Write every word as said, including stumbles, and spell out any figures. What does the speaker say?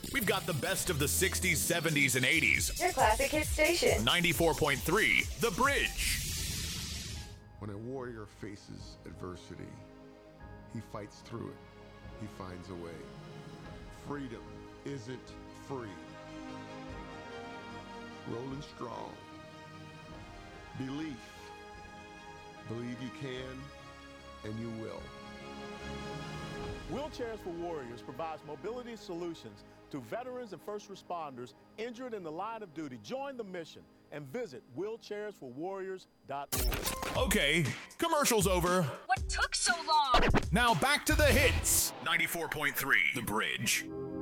We've got the best of the sixties, seventies, and eighties. Your classic hit station. ninety-four point three, The Bridge. When a warrior faces adversity, he fights through it. He finds a way. Freedom isn't free. Rolling strong. Belief. Believe you can, and you will. Wheelchairs for Warriors provides mobility solutions to veterans and first responders injured in the line of duty. Join the mission and visit wheelchairs for warriors dot org. Okay, commercial's over. What took so long? Now back to the hits. ninety-four point three, The Bridge.